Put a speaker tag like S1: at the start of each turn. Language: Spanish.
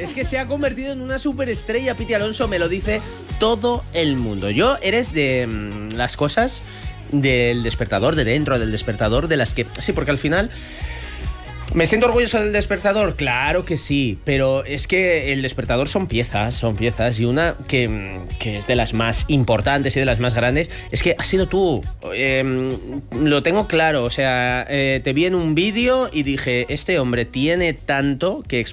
S1: Es que se ha convertido en una superestrella, Piti Alonso, me lo dice todo el mundo. Yo eres de las cosas del despertador, de dentro del despertador, de las que... Sí, porque al final... ¿Me siento orgulloso del despertador? Claro que sí, pero es que el despertador son piezas, y una que es de las más importantes y de las más grandes es que has sido tú. Lo tengo claro, o sea, te vi en un vídeo y dije, este hombre tiene tanto que